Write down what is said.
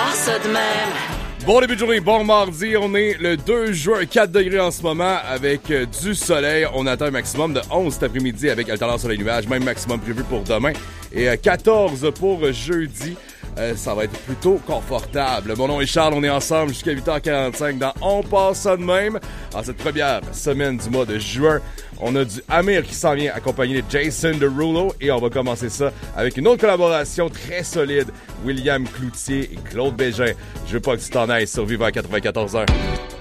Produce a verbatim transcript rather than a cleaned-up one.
part ça de même. Bon début de journée, bon mardi, on est le deux juin, quatre degrés en ce moment avec euh, du soleil. On atteint un maximum de onze cet après-midi avec alternance soleil-nuage, même maximum prévu pour demain. Et euh, quatorze pour jeudi. Euh, ça va être plutôt confortable. Mon nom est Charles, on est ensemble jusqu'à huit heures quarante-cinq dans On passe ça de même. En cette première semaine du mois de juin, on a du Amir qui s'en vient accompagné de Jason Derulo et on va commencer ça avec une autre collaboration très solide, William Cloutier et Claude Bégin. Je veux pas que tu t'en ailles, survivre à quatre-vingt-quatorze heures.